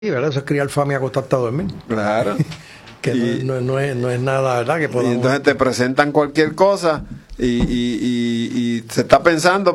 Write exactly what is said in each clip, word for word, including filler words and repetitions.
¿verdad? Eso es criar familia acostada hasta dormir. Claro. Que y, no, no, no, es, no es nada, ¿verdad? Que podamos... Y entonces te presentan cualquier cosa y, y, y, y se está pensando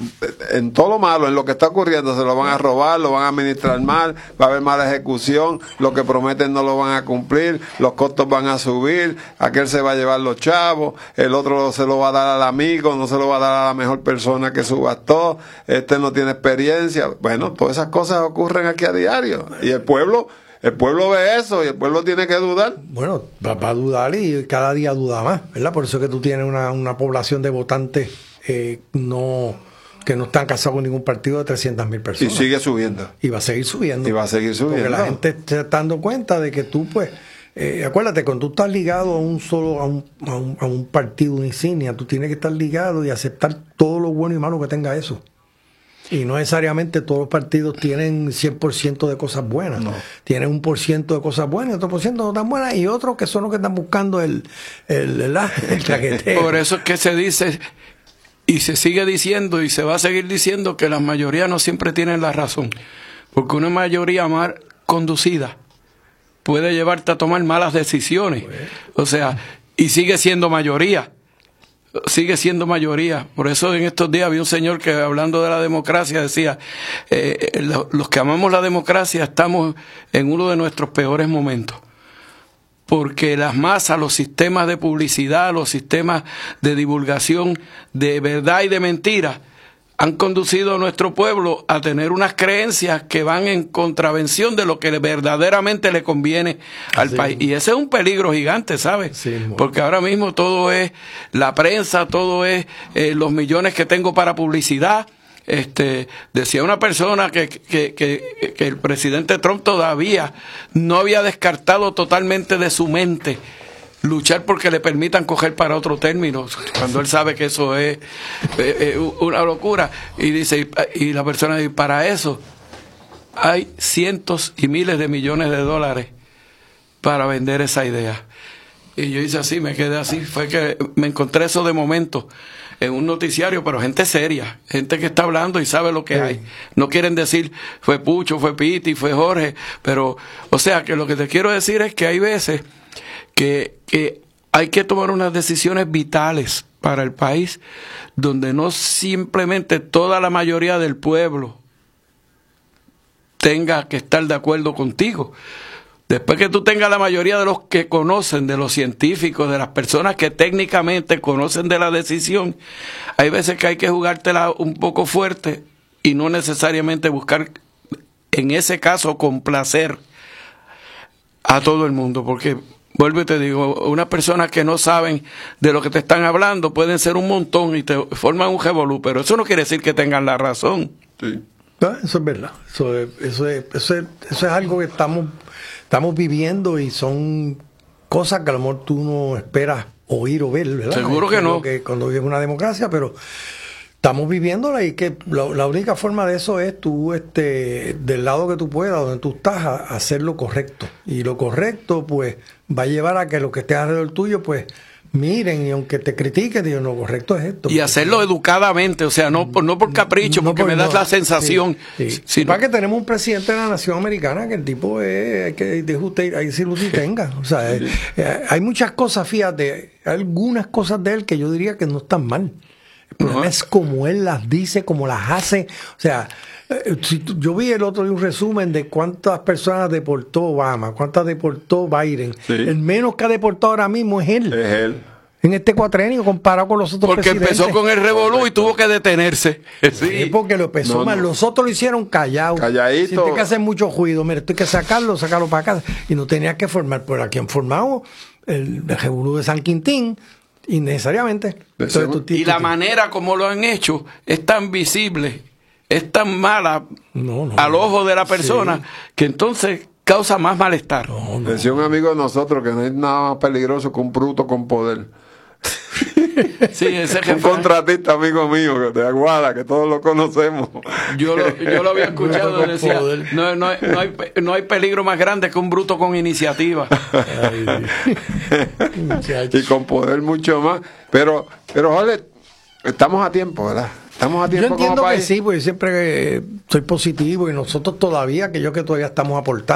en todo lo malo, en lo que está ocurriendo. Se lo van a robar, lo van a administrar mal, va a haber mala ejecución, lo que prometen no lo van a cumplir, los costos van a subir, aquel se va a llevar los chavos, el otro se lo va a dar al amigo, no se lo va a dar a la mejor persona que subastó, este no tiene experiencia. Bueno, todas esas cosas ocurren aquí a diario y el pueblo... El pueblo ve eso y el pueblo tiene que dudar. Bueno, va, va a dudar y cada día duda más, ¿verdad? Por eso es que tú tienes una, una población de votantes eh, no que no están casados con ningún partido de trescientas mil personas. Y sigue subiendo. Y va a seguir subiendo. Y va a seguir subiendo. Porque la gente se está dando cuenta de que tú, pues, eh, acuérdate, cuando tú estás ligado a un solo, a un, a un, a un partido, una insignia, tú tienes que estar ligado y aceptar todo lo bueno y malo que tenga eso. Y no necesariamente todos los partidos tienen cien por ciento de cosas buenas. No. Tienen un por ciento de cosas buenas y otro por ciento no tan buenas y otros que son los que están buscando el, el, el, el traqueteo. Por eso es que se dice y se sigue diciendo y se va a seguir diciendo que las mayorías no siempre tienen la razón. Porque una mayoría mal conducida puede llevarte a tomar malas decisiones. O sea, y sigue siendo mayoría. Sigue siendo mayoría. Por eso en estos días había un señor que, hablando de la democracia, decía, eh, los que amamos la democracia estamos en uno de nuestros peores momentos. Porque las masas, los sistemas de publicidad, los sistemas de divulgación de verdad y de mentira han conducido a nuestro pueblo a tener unas creencias que van en contravención de lo que verdaderamente le conviene al sí. país. Y ese es un peligro gigante, ¿sabes? Sí, porque ahora mismo todo es la prensa, todo es eh, los millones que tengo para publicidad. Este, decía una persona que, que, que, que el presidente Trump todavía no había descartado totalmente de su mente luchar porque le permitan coger para otro término, cuando él sabe que eso es eh, eh, una locura. Y dice, y la persona dice, para eso hay cientos y miles de millones de dólares para vender esa idea. Y yo hice así, me quedé así, fue que me encontré eso de momento en un noticiario, pero gente seria, gente que está hablando y sabe lo que sí. hay. No quieren decir, fue Pucho, fue Piti, fue Jorge, pero, o sea, que lo que te quiero decir es que hay veces Que, que hay que tomar unas decisiones vitales para el país donde no simplemente toda la mayoría del pueblo tenga que estar de acuerdo contigo. Después que tú tengas la mayoría de los que conocen, de los científicos, de las personas que técnicamente conocen de la decisión, hay veces que hay que jugártela un poco fuerte y no necesariamente buscar, en ese caso, complacer a todo el mundo, porque vuelvo y te digo, unas personas que no saben de lo que te están hablando pueden ser un montón y te forman un revolú, pero eso no quiere decir que tengan la razón. Sí. No, eso es verdad. Eso es, eso es, eso es, eso es algo que estamos, estamos viviendo y son cosas que a lo mejor tú no esperas oír o ver, ¿verdad? Seguro que no. Que cuando vives una democracia, pero estamos viviéndola y que la, la única forma de eso es tú, este, del lado que tú puedas, donde tú estás, a, a hacer lo correcto. Y lo correcto, pues, va a llevar a que los que estén alrededor tuyo, pues, miren y aunque te critiquen, digan, lo correcto es esto. Y hacerlo educadamente, o sea, no por, no por capricho, no, porque por, me das no, la sensación. Sí, sí. Sino... Para que tenemos un presidente de la nación americana que el tipo es, hay que decir usted, hay que decir usted tenga. O sea, sí. eh, hay muchas cosas, fíjate, algunas cosas de él que yo diría que no están mal. El problema uh-huh. es como él las dice, como las hace. O sea, eh, si tú, yo vi el otro día un resumen de cuántas personas deportó Obama, cuántas deportó Biden. Sí. El menos que ha deportado ahora mismo es él. Es él. En este cuatrenio comparado con los otros porque presidentes. Porque empezó con el revolú y tuvo que detenerse. Sí, sí porque lo empezó no, mal. No. Los otros lo hicieron callado. Calladito. Tiene que hacer mucho ruido. Mira, esto hay que sacarlo, sacarlo para acá. Y no tenía que formar. Por aquí han formado el revolú de San Quintín. Innecesariamente. Entonces, tú, y tú, la tú, manera como lo han hecho es tan visible, es tan mala no, no, al ojo de la persona, sí. que entonces causa más malestar. No, no. Decía un amigo de nosotros que no hay nada más peligroso que un bruto con poder. Sí, ese un contratista amigo mío de Aguada, que todos lo conocemos. Yo lo, yo lo había escuchado, decía, no, no, no, hay, no hay peligro más grande que un bruto con iniciativa. Ay, y con poder mucho más. Pero, pero joder, estamos a tiempo, ¿verdad? Estamos a Yo tiempo como entiendo que país. sí, porque siempre eh, soy positivo y nosotros todavía, que yo que todavía estamos aportando.